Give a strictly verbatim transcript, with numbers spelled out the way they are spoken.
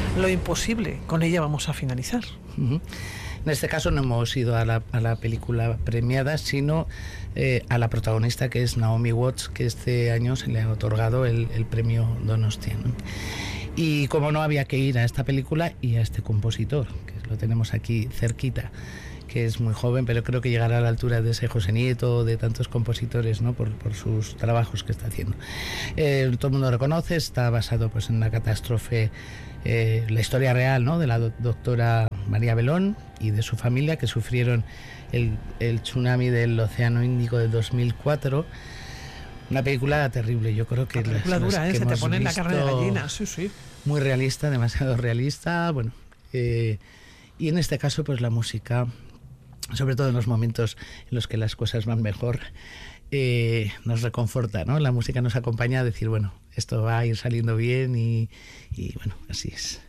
lo imposible. Con ella vamos a finalizar. Uh-huh. En este caso no hemos ido a la, a la película premiada, sino eh, a la protagonista, que es Naomi Watts, que este año se le ha otorgado el, el premio Donostia, ¿no? Y como no, había que ir a esta película y a este compositor, que lo tenemos aquí cerquita, que es muy joven, pero creo que llegará a la altura de ese José Nieto, de tantos compositores, ¿no? por, por sus trabajos que está haciendo. Eh, todo el mundo lo conoce, está basado pues, en la catástrofe, eh, la historia real, ¿no? de la do- doctora María Belón y de su familia, que sufrieron el, el tsunami del Océano Índico del dos mil cuatro. Una película terrible, yo creo que... La película las, dura, las ¿eh? que Se te hemos pone en la carne de visto, gallina, sí, sí. muy realista, demasiado realista, bueno... Eh, y en este caso, pues la música, sobre todo en los momentos en los que las cosas van mejor, eh, nos reconforta, ¿no? La música nos acompaña a decir, bueno, esto va a ir saliendo bien y, y bueno, así es.